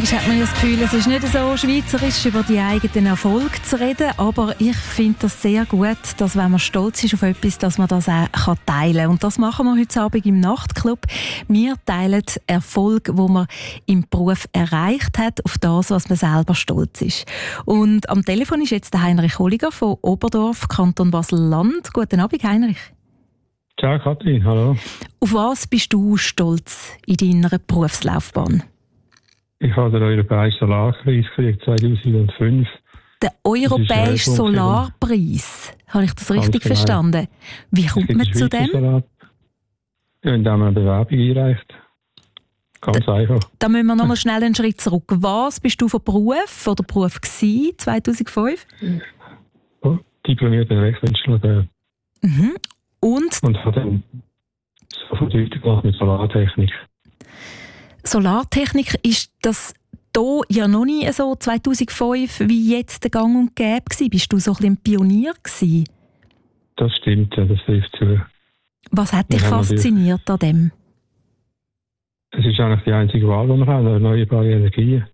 Manchmal hat man ja das Gefühl, es ist nicht so schweizerisch, über die eigenen Erfolge zu reden, aber ich finde das sehr gut, dass wenn man stolz ist auf etwas, dass man das auch teilen kann. Und das machen wir heute Abend im Nachtclub. Wir teilen Erfolg, wo man im Beruf erreicht hat, auf das, was man selber stolz ist. Und am Telefon ist jetzt der Heinrich Holliger von Oberdorf, Kanton Basel-Land. Guten Abend, Heinrich. Ciao, Kathrin, hallo. Auf was bist du stolz in deiner Berufslaufbahn? Ich habe den Europäischen Solarpreis gekriegt 2005. Der Europäische Solarpreis, habe ich das richtig verstanden? Wie kommt man zu dem? Ja, indem man eine Bewerbung einreicht. Ganz einfach. Da müssen wir nochmal schnell einen Schritt zurück. Was bist du von Beruf oder Beruf gewesen, 2005? Diplomierter Elektroinstallateur. Mhm. Und habe dann sofort weitergemacht mit Solartechnik. Solartechnik, ist das hier ja noch nie so 2005 wie jetzt der Gang und Gäbe gewesen? Bist du so ein bisschen ein Pionier gewesen? Das stimmt, ja, das trifft zu. Was hat dich fasziniert an dem? Es ist eigentlich die einzige Wahl, die wir haben, erneuerbare Energien.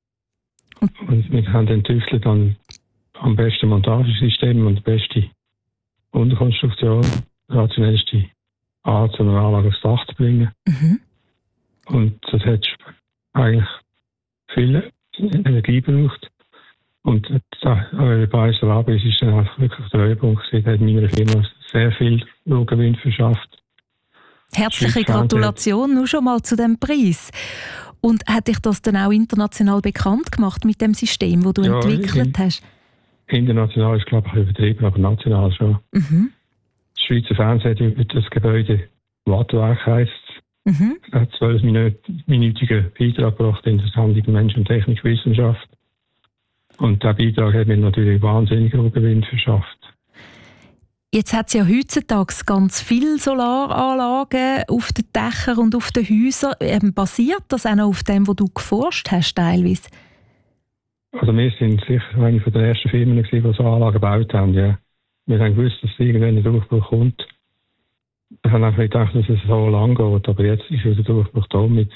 Und wir haben dann tüftelt am besten Montagesystem und die beste Unterkonstruktion, die rationellste Art, so eine Anlage aufs Dach zu bringen. Mhm. Und das hat eigentlich viel Energie gebraucht. Und der Europäische Solarpreis ist dann einfach wirklich der Höhepunkt gewesen. Da hat meiner Firma sehr viel Gewinn verschafft. Herzliche Gratulation nur schon mal zu dem Preis. Und hat dich das dann auch international bekannt gemacht mit dem System, das du entwickelt hast? International ist, glaube ich, übertrieben, aber national schon. Mhm. Das Schweizer Fernsehen hat über das Gebäude Wattwerk heisst. Mhm. Er hat 12-minütigen Beitrag gebracht in der Sendung Mensch und Technikwissenschaft. Und dieser Beitrag hat mir natürlich wahnsinnig hohen Gewinn verschafft. Jetzt hat es ja heutzutage ganz viele Solaranlagen auf den Dächern und auf den Häusern. Basiert das auch noch auf dem, was du geforscht hast, teilweise? Also wir sind sicher eine der ersten Firmen, die so Anlagen gebaut haben. Ja. Wir haben gewusst, dass irgendwann ein Durchbruch kommt. Wir haben einfach gedacht, dass es so lang geht, aber jetzt ist der Durchbruch da mit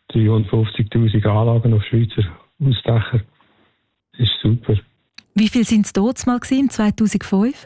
350'000 Anlagen auf Schweizer Hausdächern. Das ist super. Wie viel sind es dort mal gewesen, 2005?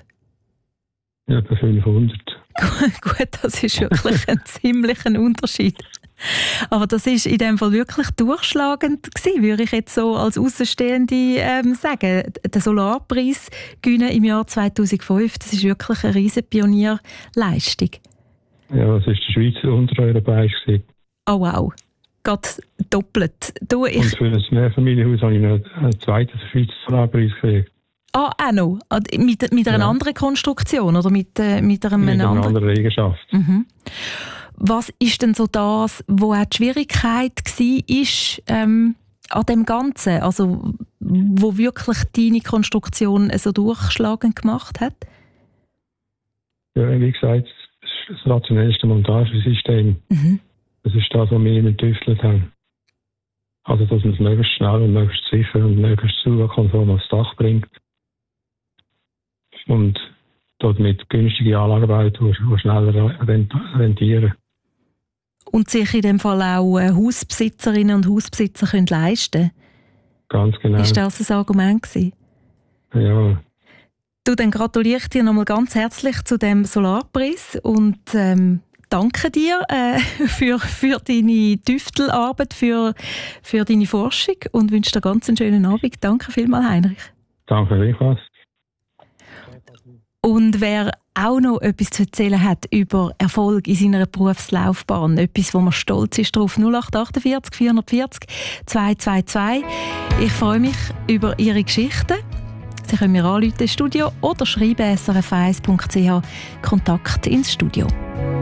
Ja, etwa 500. Gut, das ist wirklich ein ziemlicher Unterschied. Aber das ist in dem Fall wirklich durchschlagend gewesen, würde ich jetzt so als Außenstehende sagen. Der Solarpreis gewinnen im Jahr 2005, das ist wirklich eine riesen Pionierleistung. Ja, das war der Schweizer Untereuropäisch. Oh wow, gerade doppelt. Und für ein Mehrfamilienhaus habe ich noch einen zweiten Schweizer Solarpreis gekriegt. Ah, auch noch? Mit einer anderen Konstruktion oder mit einer anderen Eigenschaft. Mhm. Was ist denn so das, wo auch die Schwierigkeit war an dem Ganzen? Also, wo wirklich deine Konstruktion so durchschlagend gemacht hat? Ja, wie gesagt, das rationellste Montagesystem. Mhm. Das ist das, was wir immer getüftelt haben. Also, dass man es möglichst schnell und möglichst sicher und möglichst zugangskonform aufs Dach bringt. Und dort mit günstigen Anlagen baut, die schneller rentieren. Und sich in dem Fall auch Hausbesitzerinnen und Hausbesitzer können leisten. Ganz genau. Ist das ein Argument gewesen? Ja. Du, dann gratuliere ich dir nochmal ganz herzlich zu dem Solarpreis und danke dir für deine Tüftelarbeit, für deine Forschung und wünsche dir ganz einen schönen Abend. Danke vielmals, Heinrich. Danke vielmals. Und wer auch noch etwas zu erzählen hat über Erfolg in seiner Berufslaufbahn, etwas, wo man stolz ist drauf, 0848 440 222. Ich freue mich über Ihre Geschichten. Sie können mir anrufen ins Studio oder schreiben srf1.ch Kontakt ins Studio.